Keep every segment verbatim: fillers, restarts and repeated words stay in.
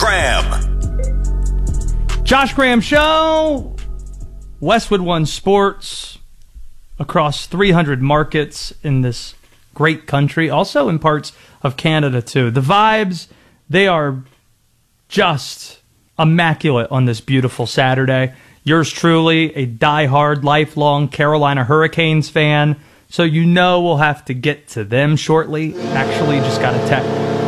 Graham. Josh Graham Show, Westwood One Sports, across three hundred markets in this great country, also in parts of Canada too. The vibes, they are just immaculate on this beautiful Saturday. Yours truly, a diehard, lifelong Carolina Hurricanes fan, so you know we'll have to get to them shortly. Actually, just got a text.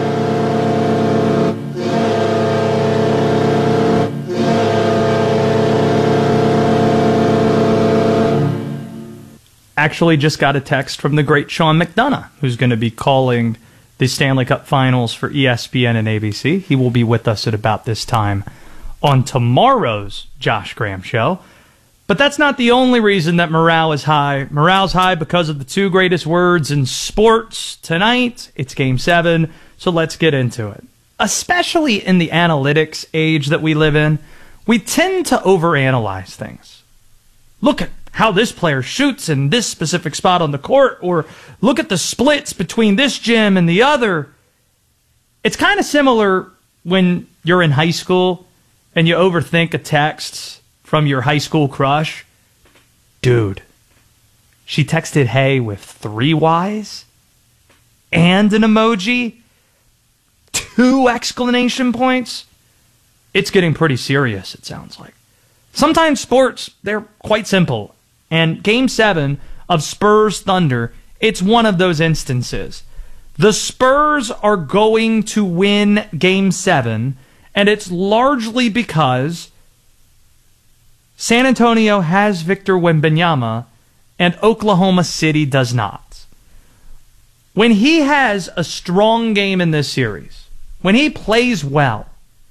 Actually, just got a text from the great Sean McDonough, who's going to be calling the Stanley Cup Finals for E S P N and A B C. He will be with us at about this time on tomorrow's Josh Graham Show. But that's not the only reason that morale is high. Morale's high because of the two greatest words in sports tonight. It's Game seven, so let's get into it. Especially in the analytics age that we live in, we tend to overanalyze things. Look at how this player shoots in this specific spot on the court, or look at the splits between this gym and the other. It's kind of similar when you're in high school and you overthink a text from your high school crush. Dude, she texted hey with three Y's and an emoji, two exclamation points. It's getting pretty serious, it sounds like. Sometimes sports, they're quite simple. And Game seven of Spurs Thunder, it's one of those instances. The Spurs are going to win Game seven, and it's largely because San Antonio has Victor Wembanyama and Oklahoma City does not. When he has a strong game in this series, when he plays well,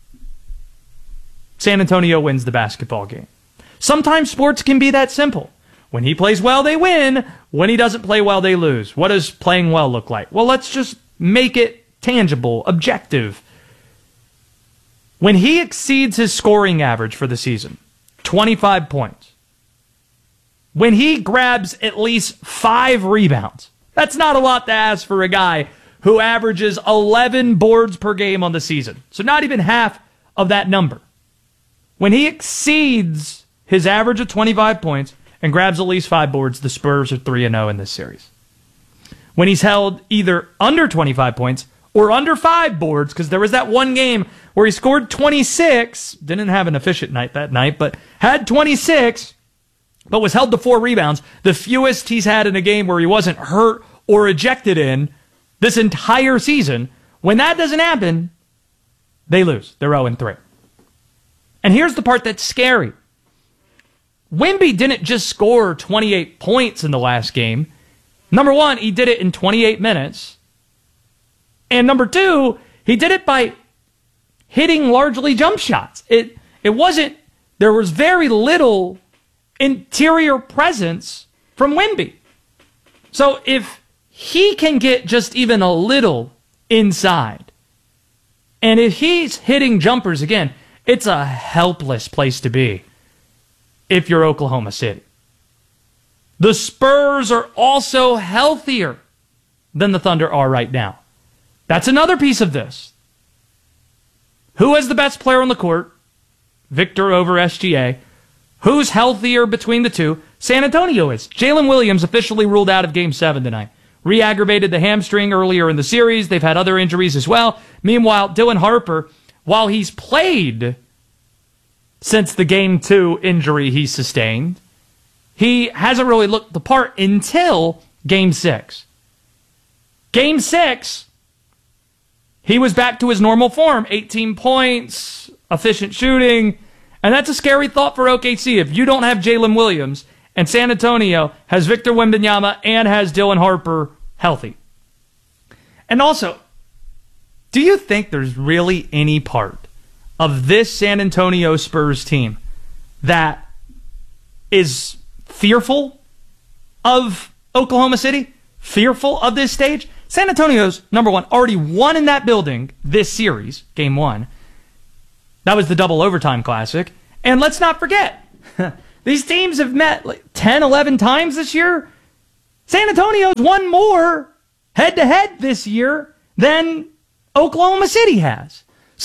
San Antonio wins the basketball game. Sometimes sports can be that simple. When he plays well, they win. When he doesn't play well, they lose. What does playing well look like? Well, let's just make it tangible, objective. When he exceeds his scoring average for the season, twenty-five points. When he grabs at least five rebounds, that's not a lot to ask for a guy who averages eleven boards per game on the season. So not even half of that number. When he exceeds his average of twenty-five points and grabs at least five boards, the Spurs are three and oh in this series. When he's held either under twenty-five points or under five boards, because there was that one game where he scored twenty-six, didn't have an efficient night that night, but had twenty-six, but was held to four rebounds, the fewest he's had in a game where he wasn't hurt or ejected in this entire season. When that doesn't happen, they lose. They're oh and three. And here's the part that's scary. Wemby didn't just score twenty-eight points in the last game. Number one, he did it in twenty-eight minutes. And number two, he did it by hitting largely jump shots. It it wasn't, there was very little interior presence from Wemby. So if he can get just even a little inside, and if he's hitting jumpers again, it's a helpless place to be if you're Oklahoma City. The Spurs are also healthier than the Thunder are right now. That's another piece of this. Who has the best player on the court? Victor over S G A. Who's healthier between the two? San Antonio is. Jalen Williams officially ruled out of Game seven tonight. Re-aggravated the hamstring earlier in the series. They've had other injuries as well. Meanwhile, Dylan Harper, while he's played since the Game two injury he sustained, he hasn't really looked the part until Game six. Game six, he was back to his normal form. eighteen points, efficient shooting, and that's a scary thought for O K C. If you don't have Jalen Williams and San Antonio has Victor Wembanyama and has Dylan Harper healthy. And also, do you think there's really any part of this San Antonio Spurs team that is fearful of Oklahoma City? Fearful of this stage? San Antonio's, number one, already won in that building this series, game one. That was the double overtime classic. And let's not forget, these teams have met like ten, eleven times this year. San Antonio's won more head-to-head this year than Oklahoma City has. So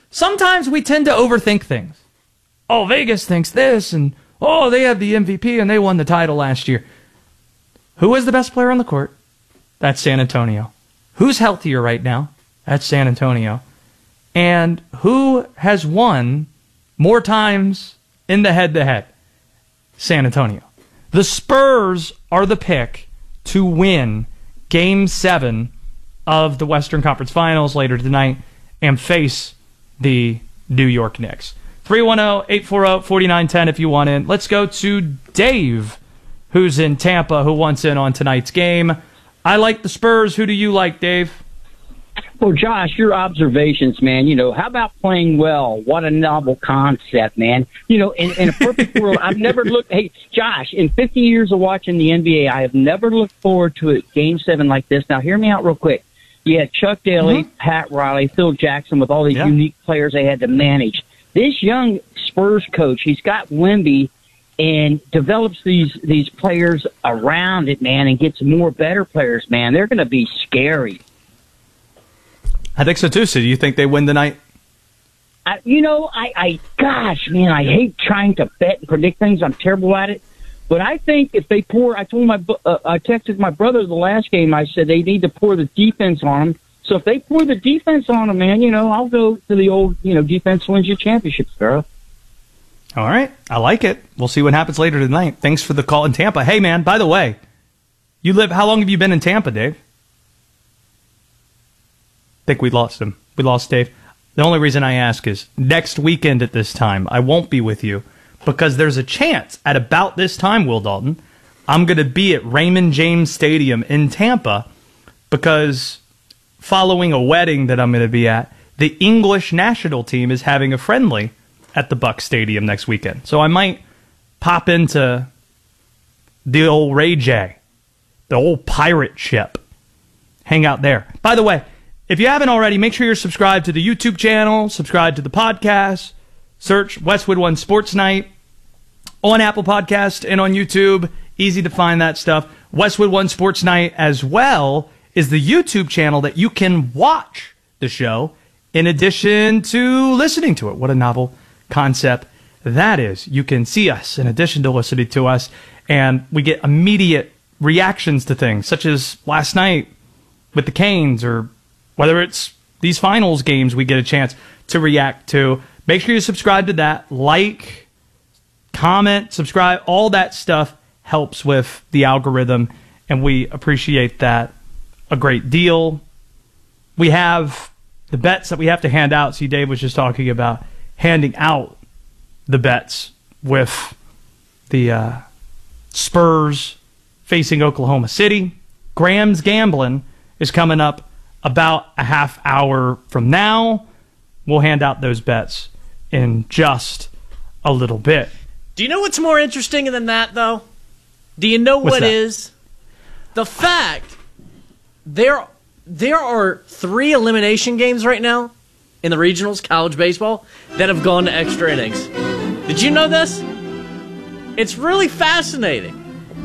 sometimes we tend to overthink things. Oh, Vegas thinks this, and oh, they have the M V P and they won the title last year. Who is the best player on the court? That's San Antonio. Who's healthier right now? That's San Antonio. And who has won more times in the head-to-head? San Antonio. The Spurs are the pick to win Game seven of the Western Conference Finals later tonight and face the New York Knicks. three one zero, eight four zero, four nine one zero if you want in. Let's go to Dave, who's in Tampa, who wants in on tonight's game. I like the Spurs. Who do you like, Dave? Well, Josh, your observations, man, you know, how about playing well? What a novel concept, man. You know, in, in a perfect world, I've never looked, hey, Josh, in fifty years of watching the N B A, I have never looked forward to a game seven like this. Now, hear me out real quick. You had Chuck Daly, mm-hmm. Pat Riley, Phil Jackson with all these yeah. unique players they had to manage. This young Spurs coach, he's got Wemby and develops these, these players around it, man, and gets more better players, man. They're going to be scary. I think so, too. So do you think they win tonight? I, you know, I, I, gosh, man, I hate trying to bet and predict things. I'm terrible at it. But I think if they pour, I told my, uh, I texted my brother the last game. I said they need to pour the defense on them. So if they pour the defense on them, man, you know, I'll go to the old, you know, defense wins you championships, Sparrow. All right. I like it. We'll see what happens later tonight. Thanks for the call in Tampa. Hey, man, by the way, you live, how long have you been in Tampa, Dave? I think we lost him. We lost Dave. The only reason I ask is next weekend at this time, I won't be with you because there's a chance at about this time, Will Dalton, I'm going to be at Raymond James Stadium in Tampa because following a wedding that I'm going to be at, the English national team is having a friendly at the Buck Stadium next weekend. So I might pop into the old Ray J, the old pirate ship, hang out there. By the way, if you haven't already, make sure you're subscribed to the YouTube channel, subscribe to the podcast, search Westwood One Sports Night on Apple Podcast and on YouTube. Easy to find that stuff. Westwood One Sports Night as well is the YouTube channel that you can watch the show in addition to listening to it. What a novel concept that is. You can see us in addition to listening to us, and we get immediate reactions to things, such as last night with the Canes, or whether it's these finals games we get a chance to react to. Make sure you subscribe to that. Like, comment, subscribe. All that stuff helps with the algorithm, and we appreciate that a great deal. We have the bets that we have to hand out. See, Dave was just talking about handing out the bets with the uh, Spurs facing Oklahoma City. Graham's Gambling is coming up about a half hour from now. We'll hand out those bets in just a little bit. Do you know what's more interesting than that, though? Do you know What's what that? is? The fact there, there are three elimination games right now in the regionals, college baseball, that have gone to extra innings. Did you know this? It's really fascinating.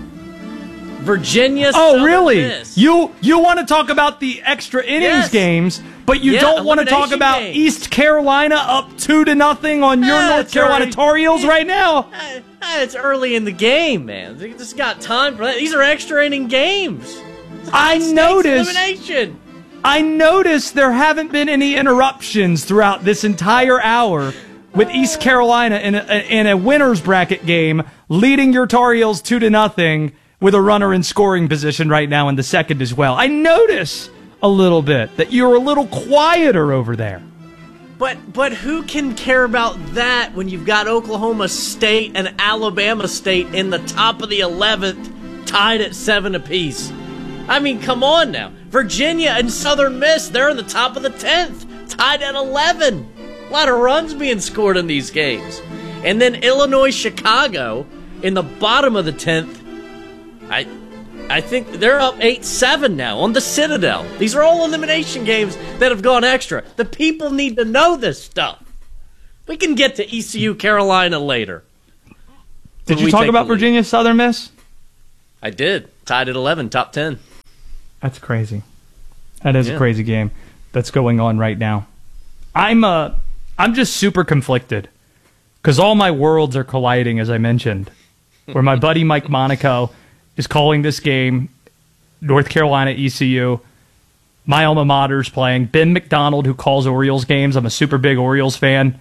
Virginia. Oh, Southern really? Miss. You you want to talk about the extra innings Yes. games, but you Yeah, don't want to talk elimination about games. East Carolina up two to nothing on your Ah, North it's Carolina already- Tar Heels right now. Ah, ah, It's early in the game, man. They just got time for that. These are extra inning games. I Stakes noticed. elimination. I noticed there haven't been any interruptions throughout this entire hour with East Carolina in a, in a winner's bracket game, leading your Tar Heels two to nothing with a runner in scoring position right now in the second as well. I notice a little bit that you're a little quieter over there. But but who can care about that when you've got Oklahoma State and Alabama State in the top of the eleventh, tied at seven apiece? I mean, come on now. Virginia and Southern Miss, they're in the top of the tenth, tied at eleven. A lot of runs being scored in these games. And then Illinois, Chicago in the bottom of the tenth. I I think they're up eight seven now on the Citadel. These are all elimination games that have gone extra. The people need to know this stuff. We can get to E C U Carolina later. Did When you we talk take about the lead. Virginia Southern Miss? I did. Tied at eleven, top ten. That's crazy. That is Yeah. a crazy game that's going on right now. I'm uh I'm just super conflicted because all my worlds are colliding, as I mentioned, where my buddy Mike Monaco is calling this game, North Carolina E C U. My alma mater's playing. Ben McDonald, who calls Orioles games. I'm a super big Orioles fan.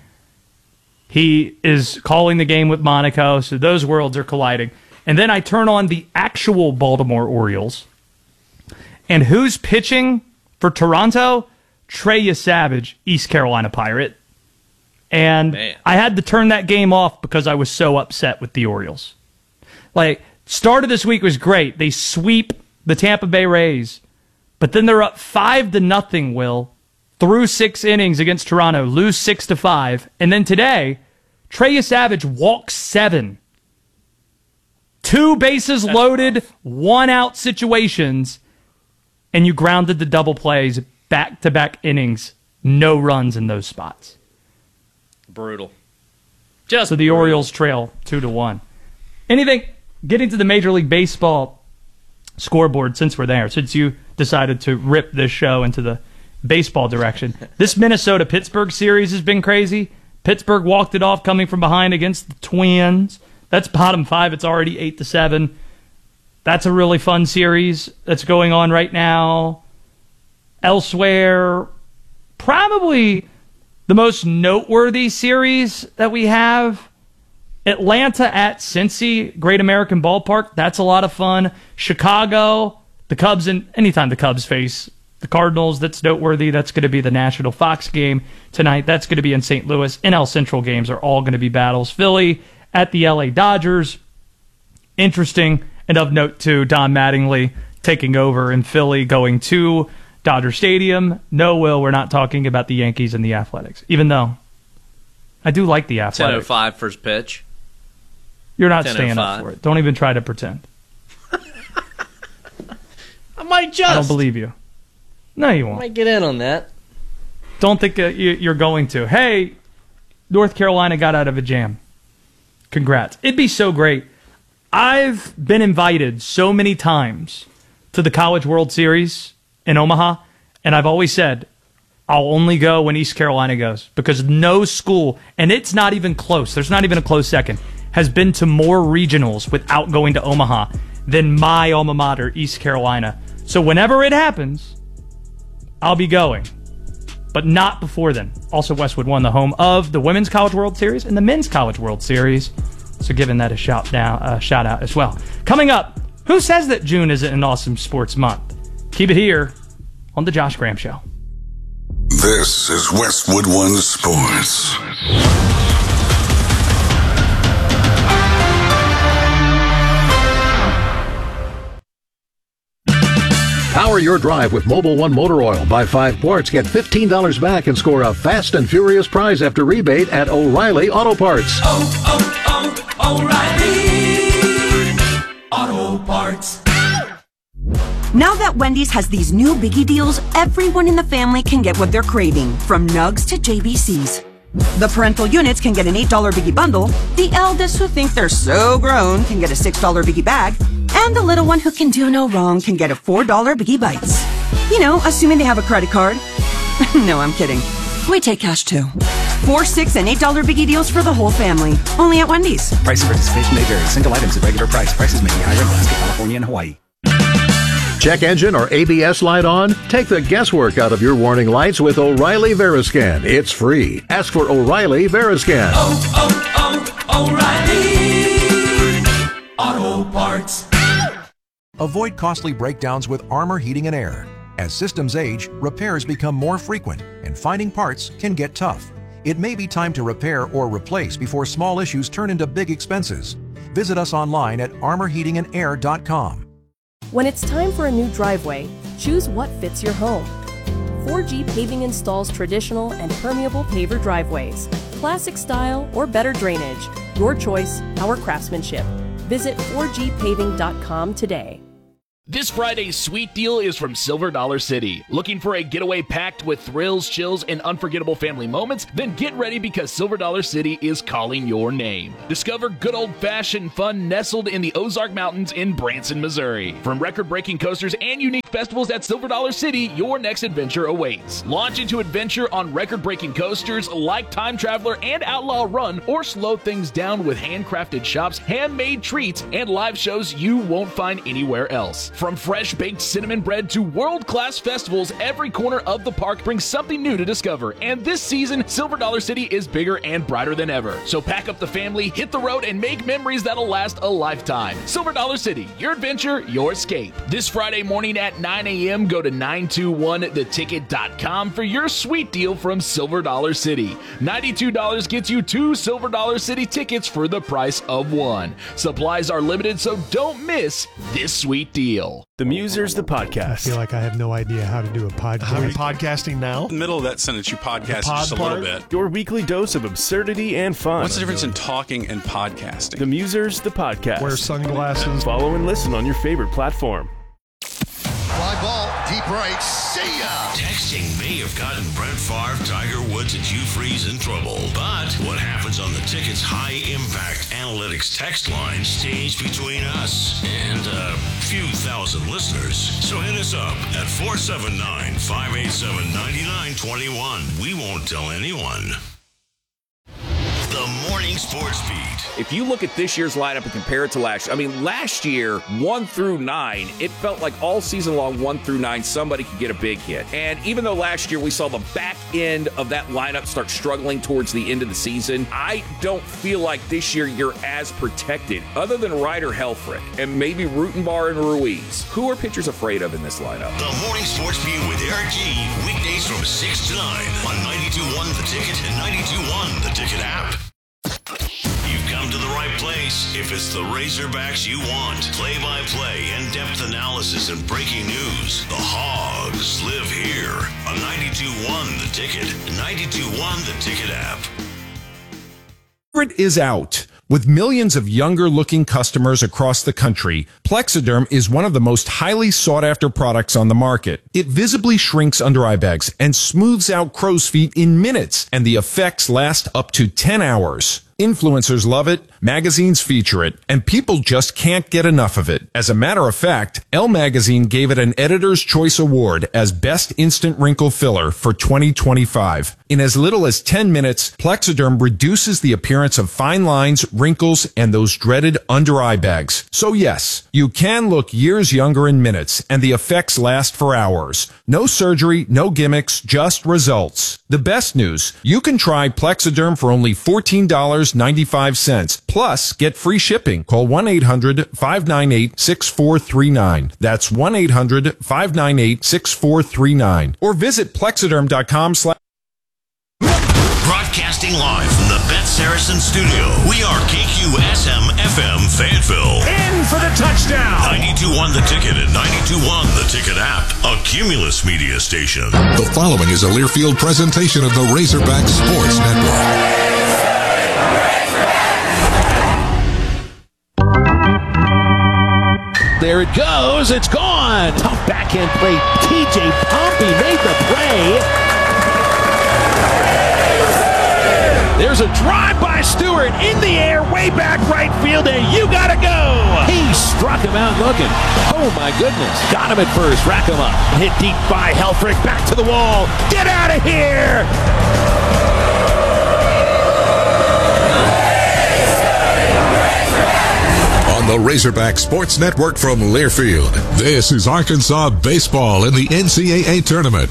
He is calling the game with Monaco, so those worlds are colliding. And then I turn on the actual Baltimore Orioles. And who's pitching for Toronto? Trey Yesavage, East Carolina Pirate. And Man. I had to turn that game off because I was so upset with the Orioles. Like, start of this week was great. They sweep the Tampa Bay Rays. But then they're up five to nothing, Will, through six innings against Toronto, lose six to five. And then today, Trey Yesavage walks seven. Two bases That's loaded, rough. one out situations, and you grounded the double plays back-to-back innings. No runs in those spots. Brutal. Just so the brutal. Orioles trail two to one. Anything, getting to the Major League Baseball scoreboard since we're there, since you decided to rip this show into the baseball direction. This Minnesota-Pittsburgh series has been crazy. Pittsburgh walked it off coming from behind against the Twins. That's bottom five. It's already eight to seven. That's a really fun series that's going on right now. Elsewhere, probably the most noteworthy series that we have, Atlanta at Cincy, Great American Ballpark. That's a lot of fun. Chicago, the Cubs, and anytime the Cubs face the Cardinals, that's noteworthy. That's going to be the National Fox game tonight. That's going to be in Saint Louis. N L Central games are all going to be battles. Philly at the L A Dodgers. Interesting. And of note, too, Don Mattingly taking over in Philly, going to Dodger Stadium. No, Will, we're not talking about the Yankees and the Athletics, even though I do like the Athletics. ten oh five first pitch. You're not staying up for it. Don't even try to pretend. I might just. I don't believe you. No, you won't. I might get in on that. Don't think uh, you, you're going to. Hey, North Carolina got out of a jam. Congrats. It'd be so great. I've been invited so many times to the College World Series in Omaha, and I've always said, I'll only go when East Carolina goes, because no school, and it's not even close, there's not even a close second, has been to more regionals without going to Omaha than my alma mater, East Carolina. So whenever it happens, I'll be going, but not before then. Also, Westwood won the home of the Women's College World Series and the Men's College World Series, so giving that a shout, down, uh, shout out as well. Coming up, who says that June isn't an awesome sports month? Keep it here on The Josh Graham Show. This is Westwood One Sports. Power your drive with Mobil one Motor Oil. Buy five quarts, get fifteen dollars back, and score a fast and furious prize after rebate at O'Reilly Auto Parts. Oh, oh, oh, O'Reilly Auto Parts. Now that Wendy's has these new biggie deals, everyone in the family can get what they're craving, from nugs to J B Cs. The parental units can get an eight dollar biggie bundle, the eldest who think they're so grown can get a six dollar biggie bag, and the little one who can do no wrong can get a four dollar biggie bites. You know, assuming they have a credit card. No, I'm kidding. We take cash too. Four, six, and eight dollar biggie deals for the whole family. Only at Wendy's. Price and participation may vary. Single items at regular price. Prices may be higher in Alaska, California, and Hawaii. Check engine or A B S light on? Take the guesswork out of your warning lights with O'Reilly Veriscan. It's free. Ask for O'Reilly Veriscan. Oh, oh, oh, O'Reilly Auto Parts. Avoid costly breakdowns with Armor Heating and Air. As systems age, repairs become more frequent, and finding parts can get tough. It may be time to repair or replace before small issues turn into big expenses. Visit us online at armor heating and air dot com. When it's time for a new driveway, choose what fits your home. four G Paving installs traditional and permeable paver driveways, classic style or better drainage. Your choice, our craftsmanship. Visit four G paving dot com today. This Friday's sweet deal is from Silver Dollar City. Looking for a getaway packed with thrills, chills, and unforgettable family moments? Then get ready, because Silver Dollar City is calling your name. Discover good old-fashioned fun nestled in the Ozark Mountains in Branson, Missouri. From record-breaking coasters and unique festivals at Silver Dollar City, your next adventure awaits. Launch into adventure on record-breaking coasters like Time Traveler and Outlaw Run, or slow things down with handcrafted shops, handmade treats, and live shows you won't find anywhere else. From fresh baked cinnamon bread to world-class festivals, every corner of the park brings something new to discover. And this season, Silver Dollar City is bigger and brighter than ever. So pack up the family, hit the road, and make memories that'll last a lifetime. Silver Dollar City, your adventure, your escape. This Friday morning at nine a.m., go to nine two one the ticket dot com for your sweet deal from Silver Dollar City. ninety-two dollars gets you two Silver Dollar City tickets for the price of one. Supplies are limited, so don't miss this sweet deal. The Musers, the podcast. I feel like I have no idea how to do a podcast. How are you podcasting now? In the middle of that sentence, you podcast pod just a part? little bit. Your weekly dose of absurdity and fun. What's the difference in talking and podcasting? The Musers, the podcast. Wear sunglasses. Follow and listen on your favorite platform. Fly ball, deep right, see ya! Texting may have gotten Brett Favre, Tiger Woods, and Hugh Freeze in trouble. But what happens on the Ticket's high-impact analytics text line stays between us and a few thousand listeners. So hit us up at four seven nine, five eight seven, nine nine two one. We won't tell anyone. The Morning Sports Beat. If you look at this year's lineup and compare it to last year, I mean, last year, one through nine, it felt like all season long, one through nine, somebody could get a big hit. And even though last year we saw the back end of that lineup start struggling towards the end of the season, I don't feel like this year you're as protected, other than Ryder Helfrich and maybe Rutenbar and Ruiz. Who are pitchers afraid of in this lineup? The Morning Sports Beat with Eric G. Weekdays from six to nine on ninety-two point one The Ticket and ninety-two point one The Ticket app. You've come to the right place if it's the Razorbacks you want. Play-by-play, in-depth analysis, and breaking news. The Hogs live here on ninety-two point one The Ticket and ninety-two point one The Ticket app. It is out. With millions of younger-looking customers across the country, Plexiderm is one of the most highly sought-after products on the market. It visibly shrinks under-eye bags and smooths out crow's feet in minutes, and the effects last up to ten hours. Influencers love it, magazines feature it, and people just can't get enough of it. As a matter of fact, Elle Magazine gave it an Editor's Choice Award as Best Instant Wrinkle Filler for twenty twenty-five. In as little as ten minutes, Plexiderm reduces the appearance of fine lines, wrinkles, and those dreaded under-eye bags. So yes, you can look years younger in minutes, and the effects last for hours. No surgery, no gimmicks, just results. The best news, you can try Plexiderm for only fourteen dollars and ninety-five cents. Plus, get free shipping. Call one eight hundred, five nine eight, six four three nine. That's one eight hundred, five nine eight, six four three nine. Or visit plexiderm.com slash... Broadcasting live from the Bet Saracen studio, we are K Q S M F M Fayetteville. In for the touchdown! ninety-two point one The Ticket and ninety-two point one The Ticket app, a Cumulus media station. The following is a Learfield presentation of the Razorback Sports Network. There it goes. It's gone. Tough backhand play. T J Pompey made the play. There's a drive by Stewart in the air, way back right field, and you gotta go. He struck him out looking. Oh my goodness. Got him at first. Rack him up. Hit deep by Helfrich. Back to the wall. Get out of here. On the Razorback Sports Network from Learfield, this is Arkansas baseball in the N C double A tournament.